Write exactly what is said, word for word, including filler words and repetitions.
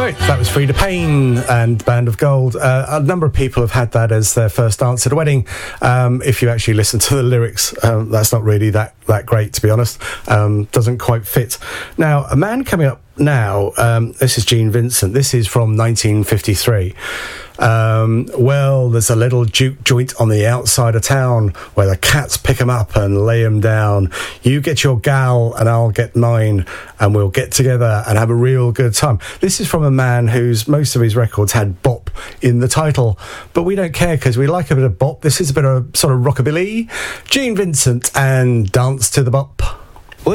Right, that was Frida Payne and Band of Gold. Uh, a number of people have had that as their first dance at a wedding. Um, if you actually listen to the lyrics, um, that's not really that, that great, to be honest. Um, doesn't quite fit. Now, a man coming up now, um, this is Gene Vincent. This is from nineteen fifty-three. Um, well, there's a little juke joint on the outside of town where the cats pick 'em up and lay 'em down. You get your gal and I'll get mine, and we'll get together and have a real good time. This is from a man whose most of his records had bop in the title, but we don't care because we like a bit of bop. This is a bit of sort of rockabilly. Gene Vincent and Dance to the Bop.